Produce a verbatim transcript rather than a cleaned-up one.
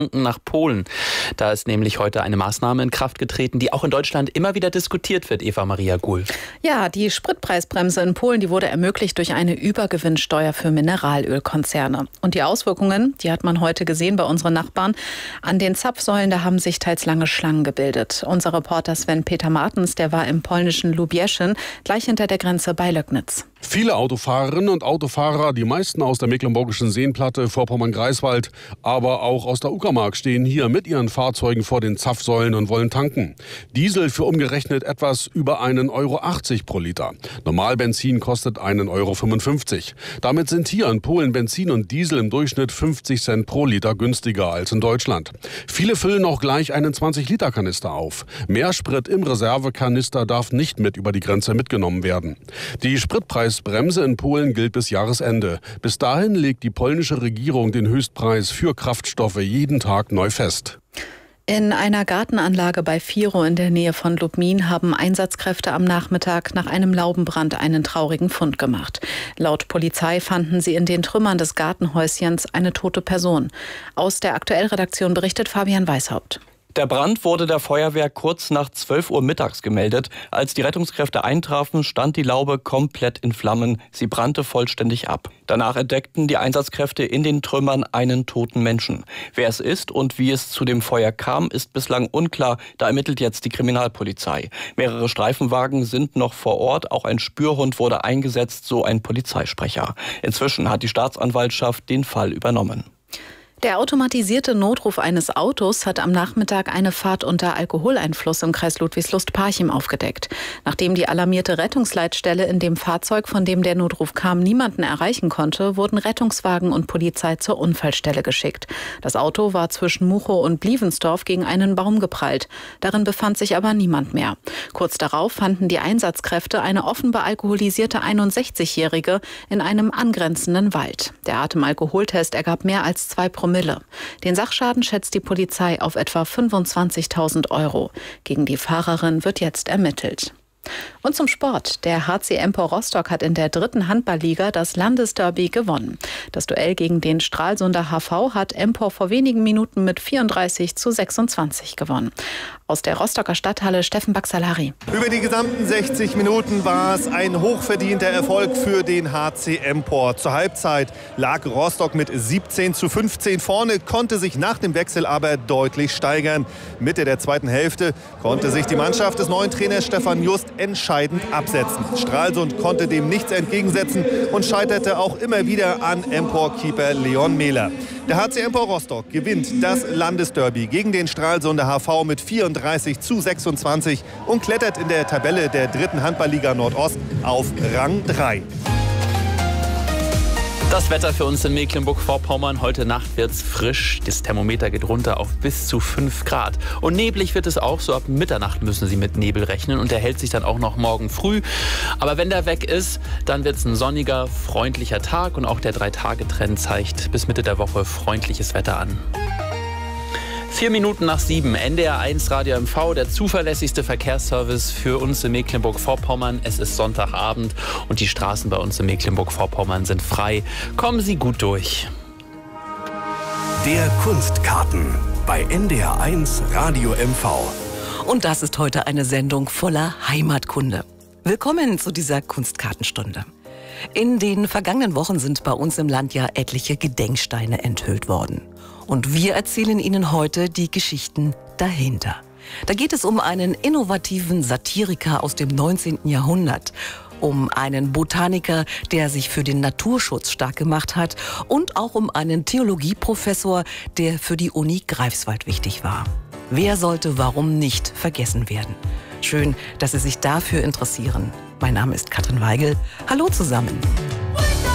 nach Polen. Da ist nämlich heute eine Maßnahme in Kraft getreten, die auch in Deutschland immer wieder diskutiert wird, Eva Maria Guhl. Ja, die Spritpreisbremse in Polen, die wurde ermöglicht durch eine Übergewinnsteuer für Mineralölkonzerne. Und die Auswirkungen, die hat man heute gesehen bei unseren Nachbarn. An den Zapfsäulen, da haben sich teils lange Schlangen gebildet. Unser Reporter Sven-Peter Martens, der war im polnischen Lubieszyn, gleich hinter der Grenze bei Löcknitz. Viele Autofahrerinnen und Autofahrer, die meisten aus der mecklenburgischen Seenplatte, Vorpommern-Greifswald, aber auch aus der Uckermark, stehen hier mit ihren Fahrzeugen vor den Zapfsäulen und wollen tanken. Diesel für umgerechnet etwas über einen Euro achtzig pro Liter. Normalbenzin kostet einen Euro fünfundfünfzig. Damit sind hier in Polen Benzin und Diesel im Durchschnitt fünfzig Cent pro Liter günstiger als in Deutschland. Viele füllen auch gleich einen zwanzig Liter Kanister auf. Mehr Sprit im Reservekanister darf nicht mit über die Grenze mitgenommen werden. Die Spritpreis Bremse in Polen gilt bis Jahresende. Bis dahin legt die polnische Regierung den Höchstpreis für Kraftstoffe jeden Tag neu fest. In einer Gartenanlage bei Viro in der Nähe von Lubmin haben Einsatzkräfte am Nachmittag nach einem Laubenbrand einen traurigen Fund gemacht. Laut Polizei fanden sie in den Trümmern des Gartenhäuschens eine tote Person. Aus der Aktuellredaktion berichtet Fabian Weishaupt. Der Brand wurde der Feuerwehr kurz nach zwölf Uhr mittags gemeldet. Als die Rettungskräfte eintrafen, stand die Laube komplett in Flammen. Sie brannte vollständig ab. Danach entdeckten die Einsatzkräfte in den Trümmern einen toten Menschen. Wer es ist und wie es zu dem Feuer kam, ist bislang unklar. Da ermittelt jetzt die Kriminalpolizei. Mehrere Streifenwagen sind noch vor Ort. Auch ein Spürhund wurde eingesetzt, so ein Polizeisprecher. Inzwischen hat die Staatsanwaltschaft den Fall übernommen. Der automatisierte Notruf eines Autos hat am Nachmittag eine Fahrt unter Alkoholeinfluss im Kreis Ludwigslust-Parchim aufgedeckt. Nachdem die alarmierte Rettungsleitstelle in dem Fahrzeug, von dem der Notruf kam, niemanden erreichen konnte, wurden Rettungswagen und Polizei zur Unfallstelle geschickt. Das Auto war zwischen Muchow und Blievensdorf gegen einen Baum geprallt. Darin befand sich aber niemand mehr. Kurz darauf fanden die Einsatzkräfte eine offenbar alkoholisierte einundsechzigjährige in einem angrenzenden Wald. Der Atemalkoholtest ergab mehr als zwei Promille. Den Sachschaden schätzt die Polizei auf etwa fünfundzwanzigtausend Euro. Gegen die Fahrerin wird jetzt ermittelt. Und zum Sport. Der H C Empor Rostock hat in der dritten Handballliga das Landesderby gewonnen. Das Duell gegen den Stralsunder H V hat Empor vor wenigen Minuten mit vierunddreißig zu sechsundzwanzig gewonnen. Aus der Rostocker Stadthalle Steffen Baxalari. Über die gesamten sechzig Minuten war es ein hochverdienter Erfolg für den H C Empor. Zur Halbzeit lag Rostock mit siebzehn zu fünfzehn vorne, konnte sich nach dem Wechsel aber deutlich steigern. Mitte der zweiten Hälfte konnte sich die Mannschaft des neuen Trainers Stefan Just entscheidend absetzen. Stralsund konnte dem nichts entgegensetzen und scheiterte auch immer wieder an Empor-Keeper Leon Mehler. Der H C Empor Rostock gewinnt das Landesderby gegen den Stralsunder H V mit vierunddreißig zu sechsundzwanzig und klettert in der Tabelle der dritten Handballliga Nordost auf Rang drei. Das Wetter für uns in Mecklenburg-Vorpommern. Heute Nacht wird's frisch. Das Thermometer geht runter auf bis zu fünf Grad. Und neblig wird es auch. So ab Mitternacht müssen Sie mit Nebel rechnen. Und der hält sich dann auch noch morgen früh. Aber wenn der weg ist, dann wird's ein sonniger, freundlicher Tag. Und auch der Drei-Tage-Trend zeigt bis Mitte der Woche freundliches Wetter an. Vier Minuten nach sieben, N D R eins Radio M V, der zuverlässigste Verkehrsservice für uns in Mecklenburg-Vorpommern. Es ist Sonntagabend und die Straßen bei uns in Mecklenburg-Vorpommern sind frei. Kommen Sie gut durch. Der Kunstkarten bei N D R eins Radio M V. Und das ist heute eine Sendung voller Heimatkunde. Willkommen zu dieser Kunstkartenstunde. In den vergangenen Wochen sind bei uns im Land ja etliche Gedenksteine enthüllt worden. Und wir erzählen Ihnen heute die Geschichten dahinter. Da geht es um einen innovativen Satiriker aus dem neunzehnten Jahrhundert, um einen Botaniker, der sich für den Naturschutz stark gemacht hat und auch um einen Theologieprofessor, der für die Uni Greifswald wichtig war. Wer sollte warum nicht vergessen werden? Schön, dass Sie sich dafür interessieren. Mein Name ist Katrin Weigel. Hallo zusammen.